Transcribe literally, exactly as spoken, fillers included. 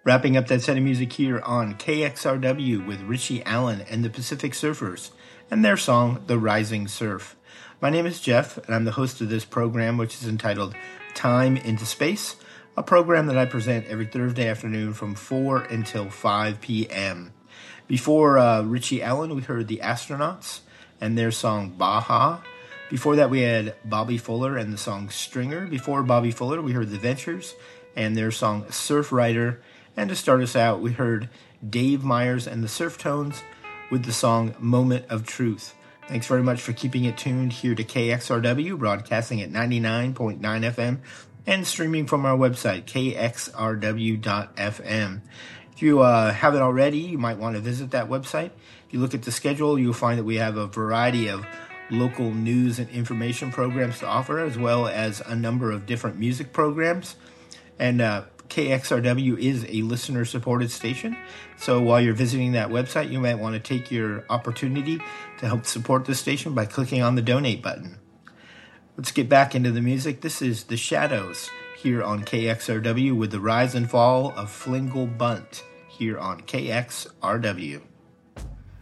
Wrapping up that set of music here on K X R W with Richie Allen and the Pacific Surfers and their song, The Rising Surf. My name is Jeff, and I'm the host of this program, which is entitled Time into Space, a program that I present every Thursday afternoon from four until five p.m. Before uh, Richie Allen, we heard the Astronauts and their song Baja. Before that, we had Bobby Fuller and the song Stringer. Before Bobby Fuller, we heard the Ventures and their song Surf Rider. And to start us out, we heard Dave Myers and the Surf Tones with the song Moment of Truth. Thanks very much for keeping it tuned here to K X R W, broadcasting at ninety-nine point nine F M and streaming from our website, K X R W dot F M. If you uh, haven't already, you might want to visit that website. If you look at the schedule, you'll find that we have a variety of local news and information programs to offer, as well as a number of different music programs. And uh, K X R W is a listener-supported station, so while you're visiting that website, you might want to take your opportunity to help support the station by clicking on the donate button. Let's get back into the music. This is The Shadows here on K X R W with the rise and fall of Flingle Bunt here on K X R W.